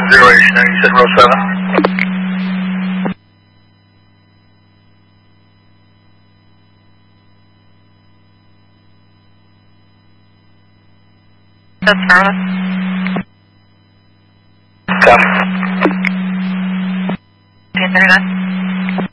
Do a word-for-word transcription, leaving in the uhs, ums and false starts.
zero eight, you said row seven? That's Carlos. Copy. ten thirty-nine.